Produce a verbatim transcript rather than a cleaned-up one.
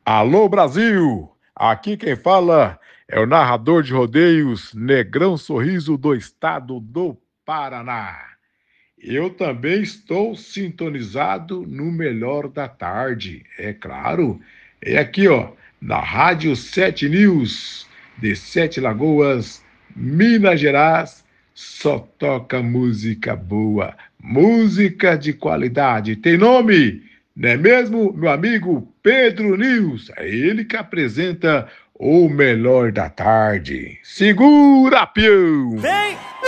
Alô Brasil! Aqui quem fala é o narrador de rodeios Negrão Sorriso do estado do Paraná. Eu também estou sintonizado no melhor da tarde, é claro. É aqui, ó, na Rádio Sete News, de Sete Lagoas, Minas Gerais. Só toca música boa, música de qualidade. Tem nome, não é mesmo, meu amigo Pedro News? É ele que apresenta o melhor da tarde. Segura, peão! Vem!